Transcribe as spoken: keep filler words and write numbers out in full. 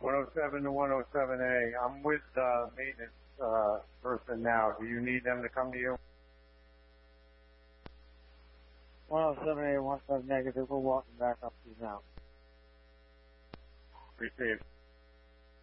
one oh seven to one oh seven A. I'm with the maintenance uh, person now. Do you need them to come to you? one oh seven A, one seven negative. We're walking back up to you now. Received.